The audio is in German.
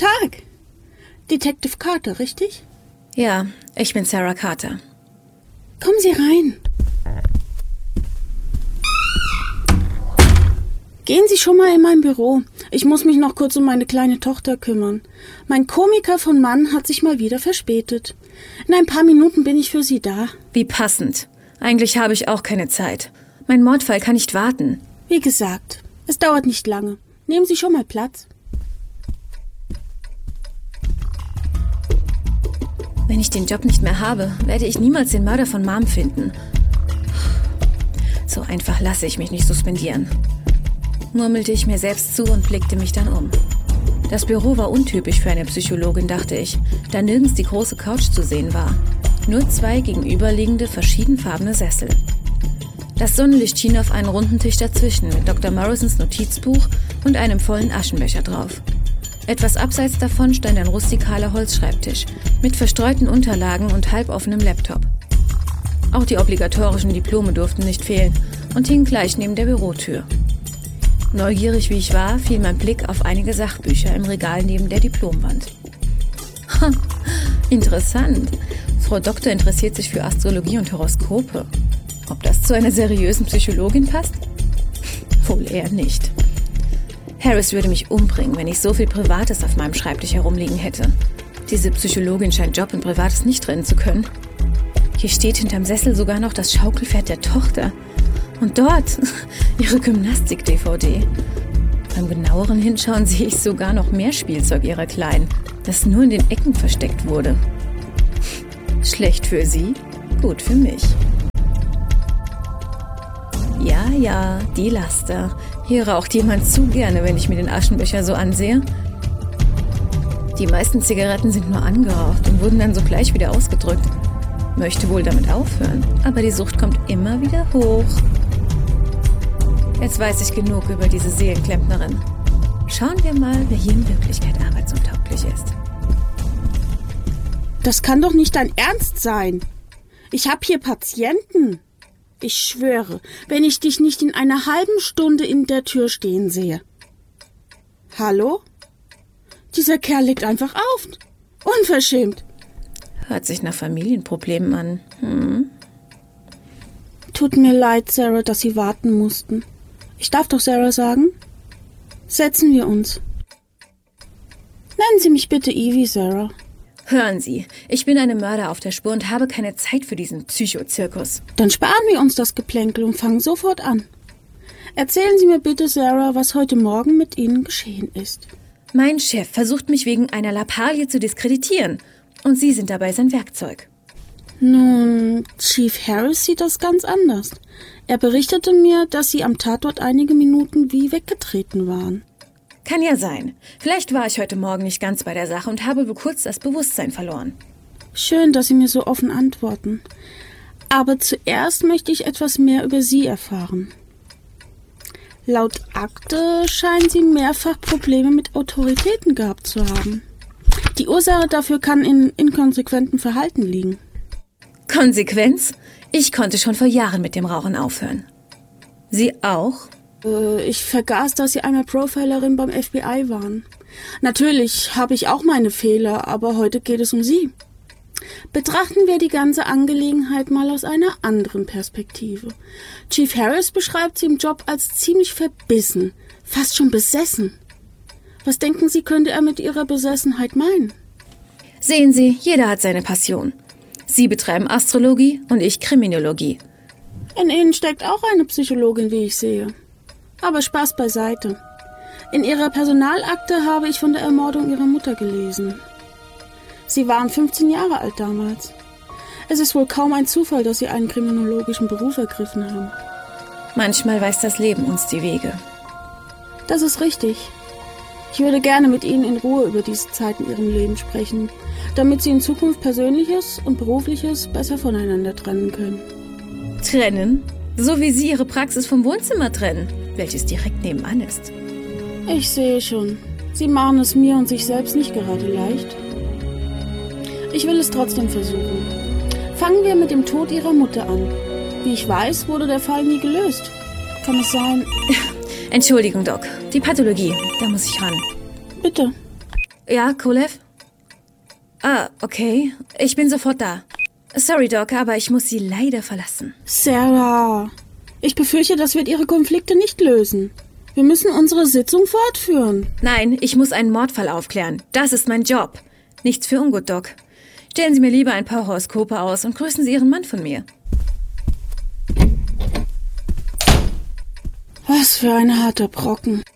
Tag. Detective Carter, richtig? Ja, ich bin Sarah Carter. Kommen Sie rein. Gehen Sie schon mal in mein Büro. Ich muss mich noch kurz um meine kleine Tochter kümmern. Mein Komiker von Mann hat sich mal wieder verspätet. In ein paar Minuten bin ich für Sie da. Wie passend. Eigentlich habe ich auch keine Zeit. Mein Mordfall kann nicht warten. Wie gesagt, es dauert nicht lange. Nehmen Sie schon mal Platz. Wenn ich den Job nicht mehr habe, werde ich niemals den Mörder von Mom finden. So einfach lasse ich mich nicht suspendieren. Murmelte ich mir selbst zu und blickte mich dann um. Das Büro war untypisch für eine Psychologin, dachte ich, da nirgends die große Couch zu sehen war. Nur 2 gegenüberliegende, verschiedenfarbene Sessel. Das Sonnenlicht schien auf einen runden Tisch dazwischen mit Dr. Morrisons Notizbuch und einem vollen Aschenbecher drauf. Etwas abseits davon stand ein rustikaler Holzschreibtisch mit verstreuten Unterlagen und halboffenem Laptop. Auch die obligatorischen Diplome durften nicht fehlen und hingen gleich neben der Bürotür. Neugierig wie ich war, fiel mein Blick auf einige Sachbücher im Regal neben der Diplomwand. Interessant. Frau Doktor interessiert sich für Astrologie und Horoskope. Ob das zu einer seriösen Psychologin passt? Wohl eher nicht. Harris würde mich umbringen, wenn ich so viel Privates auf meinem Schreibtisch herumliegen hätte. Diese Psychologin scheint Job und Privates nicht trennen zu können. Hier steht hinterm Sessel sogar noch das Schaukelpferd der Tochter. Und dort ihre Gymnastik-DVD. Beim genaueren Hinschauen sehe ich sogar noch mehr Spielzeug ihrer Kleinen, das nur in den Ecken versteckt wurde. Schlecht für sie, gut für mich. Ja, die Laster. Hier raucht jemand zu gerne, wenn ich mir den Aschenbecher so ansehe. Die meisten Zigaretten sind nur angeraucht und wurden dann sogleich wieder ausgedrückt. Möchte wohl damit aufhören, aber die Sucht kommt immer wieder hoch. Jetzt weiß ich genug über diese Seelenklempnerin. Schauen wir mal, wer hier in Wirklichkeit arbeitsuntauglich ist. Das kann doch nicht dein Ernst sein. Ich habe hier Patienten. Ich schwöre, wenn ich dich nicht in einer halben Stunde in der Tür stehen sehe. Hallo? Dieser Kerl legt einfach auf. Unverschämt. Hört sich nach Familienproblemen an. Tut mir leid, Sarah, dass Sie warten mussten. Ich darf doch Sarah sagen? Setzen wir uns. Nennen Sie mich bitte Evie, Sarah. Hören Sie, ich bin einem Mörder auf der Spur und habe keine Zeit für diesen Psychozirkus. Dann sparen wir uns das Geplänkel und fangen sofort an. Erzählen Sie mir bitte, Sarah, was heute Morgen mit Ihnen geschehen ist. Mein Chef versucht mich wegen einer Lappalie zu diskreditieren. Und Sie sind dabei sein Werkzeug. Nun, Chief Harris sieht das ganz anders. Er berichtete mir, dass Sie am Tatort einige Minuten wie weggetreten waren. Kann ja sein. Vielleicht war ich heute Morgen nicht ganz bei der Sache und habe kurz das Bewusstsein verloren. Schön, dass Sie mir so offen antworten. Aber zuerst möchte ich etwas mehr über Sie erfahren. Laut Akte scheinen Sie mehrfach Probleme mit Autoritäten gehabt zu haben. Die Ursache dafür kann in inkonsequentem Verhalten liegen. Konsequenz? Ich konnte schon vor Jahren mit dem Rauchen aufhören. Sie auch? Ich vergaß, dass Sie einmal Profilerin beim FBI waren. Natürlich habe ich auch meine Fehler, aber heute geht es um Sie. Betrachten wir die ganze Angelegenheit mal aus einer anderen Perspektive. Chief Harris beschreibt Sie im Job als ziemlich verbissen, fast schon besessen. Was denken Sie, könnte er mit Ihrer Besessenheit meinen? Sehen Sie, jeder hat seine Passion. Sie betreiben Astrologie und ich Kriminologie. In Ihnen steckt auch eine Psychologin, wie ich sehe. Aber Spaß beiseite. In Ihrer Personalakte habe ich von der Ermordung Ihrer Mutter gelesen. Sie waren 15 Jahre alt damals. Es ist wohl kaum ein Zufall, dass Sie einen kriminologischen Beruf ergriffen haben. Manchmal weist das Leben uns die Wege. Das ist richtig. Ich würde gerne mit Ihnen in Ruhe über diese Zeit in Ihrem Leben sprechen, damit Sie in Zukunft Persönliches und Berufliches besser voneinander trennen können. Trennen? So wie Sie Ihre Praxis vom Wohnzimmer trennen, welches direkt nebenan ist. Ich sehe schon. Sie machen es mir und sich selbst nicht gerade leicht. Ich will es trotzdem versuchen. Fangen wir mit dem Tod Ihrer Mutter an. Wie ich weiß, wurde der Fall nie gelöst. Kann es sein... Entschuldigung, Doc. Die Pathologie, da muss ich ran. Bitte. Ja, Kolev? Ah, okay. Ich bin sofort da. Sorry, Doc, aber ich muss Sie leider verlassen. Sarah, ich befürchte, das wird Ihre Konflikte nicht lösen. Wir müssen unsere Sitzung fortführen. Nein, ich muss einen Mordfall aufklären. Das ist mein Job. Nichts für ungut, Doc. Stellen Sie mir lieber ein paar Horoskope aus und grüßen Sie Ihren Mann von mir. Was für ein harter Brocken.